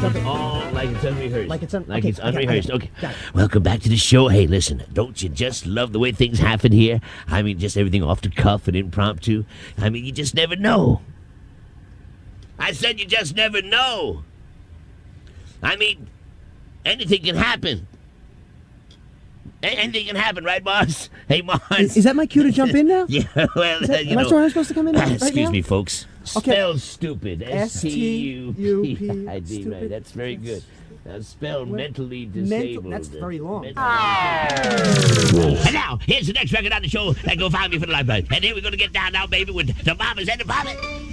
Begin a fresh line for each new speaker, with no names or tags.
Oh, like it's unrehearsed.
Like it's
like
okay,
it's
I got it,
unrehearsed.
I got it.
Okay.
Got it.
Welcome back to the show. Hey, listen, don't you just love the way things happen here? I mean, just everything off the cuff and impromptu. I mean, you just never know. I said you just never know. I mean, anything can happen. Anything can happen, right, boss? Hey, Mars.
Is that my cue to jump in now?
Yeah, well,
Am I supposed to come in right
excuse
now?
me, folks.
Okay.
Spell stupid.
S-T-U-P,
S-T-U-P-I-D, right?
stupid.
That's very good. Now, spell
Well,
mentally disabled.
That's very long.
And now, here's the next record on the show. Go find me for the library. And here we're going to get down now, baby, with the mamas and the poppin'.